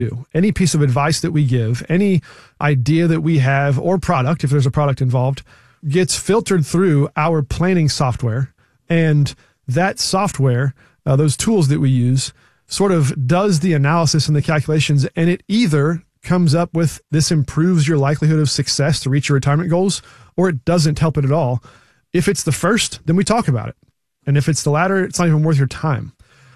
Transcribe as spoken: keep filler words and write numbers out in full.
do. Any piece of advice that we give, any idea that we have or product, if there's a product involved, gets filtered through our planning software. And that software, uh, those tools that we use, sort of does the analysis and the calculations, and it either comes up with this improves your likelihood of success to reach your retirement goals, or it doesn't help it at all. If it's the first, then we talk about it. And if it's the latter, it's not even worth your time.